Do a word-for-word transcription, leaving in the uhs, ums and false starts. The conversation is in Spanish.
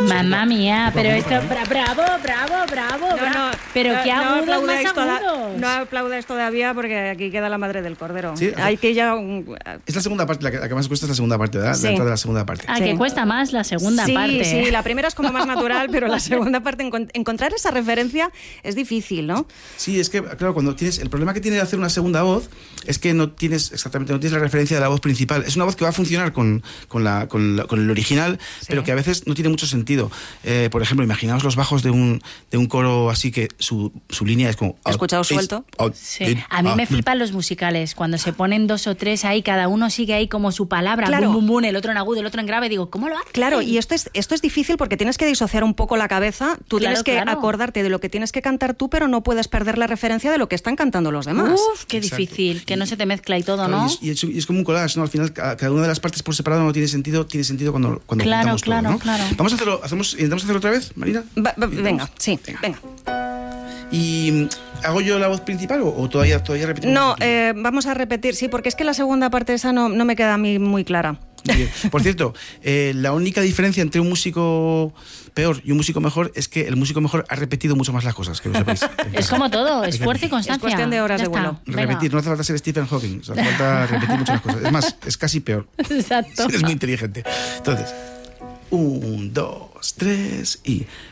Mamma mía, pero esto, bra- bravo, bravo, bravo, No, bravo. no, pero no, qué no agudos aplaudáis más toda- agudos. no aplaudáis todavía porque aquí queda la madre del cordero. Sí, Hay que ya... Un... Es la segunda parte, la que, la que más cuesta es la segunda parte, ¿verdad? Sí. La entrada de la segunda parte. Ah, Sí. que cuesta más la segunda sí, parte. Sí, la primera es como más natural, pero la segunda parte, encont- encontrar esa referencia es difícil, ¿no? Sí, es que, claro, cuando tienes... El problema que tiene de hacer una segunda voz es que no tienes exactamente, no tienes la referencia de la voz principal. Es una voz que va a funcionar con, con, la, con, la- con el original, Sí. pero que a veces no tiene mucho sentido. Eh, por ejemplo, imaginaos los bajos de un, de un coro así que su, su línea es como... ¿Escuchado out, suelto? is, out, Sí. in, A mí me out. flipan los musicales, cuando se ponen dos o tres ahí, cada uno sigue ahí como su palabra, Claro. bum, bum, bum, el otro en agudo, el otro en grave, digo, ¿cómo lo hace? Claro, y esto es, esto es difícil porque tienes que disociar un poco la cabeza, tú Claro, tienes que claro. acordarte de lo que tienes que cantar tú, pero no puedes perder la referencia de lo que están cantando los demás. Uf, qué Exacto. difícil, que no se te mezcla y todo, Claro, ¿no? y, es, y es- y es como un collage, ¿no? Al final, ca- cada una de las partes por separado no tiene sentido, tiene sentido cuando, cuando Claro, juntamos claro, todo, ¿no? claro. Vamos a hacerlo, hacemos, intentamos hacerlo otra vez, Marina. Va- va- ¿Intentamos? venga, sí, venga. ¿Y mm, hago yo la voz principal o, o todavía, todavía repetimos? No, aquí? eh, vamos a repetir, sí, porque es que la segunda parte esa no, no me queda a mí muy clara. Muy bien. Por cierto, eh, la única diferencia entre un músico peor y un músico mejor es que el músico mejor ha repetido mucho más las cosas, que lo sepáis. Es como todo, Hay que esfuerzo y repetir. constancia. Es cuestión de horas Ya de está, vuelo. venga. Repetir, no hace falta ser Stephen Hawking, o sea, hace falta repetir muchas cosas. Es más, es casi peor. Exacto. Es muy inteligente. Entonces, un, dos, tres y...